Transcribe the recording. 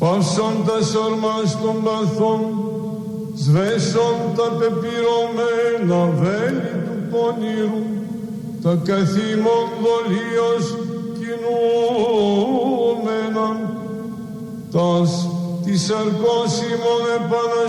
Παύσον τα σωρμάς των παθών, σβέσον τα πεπυρωμένα βέλη του πονηρού, τα καθήμων δολίως κινούμενα, τας της αρκώσιμων επαναστάσεων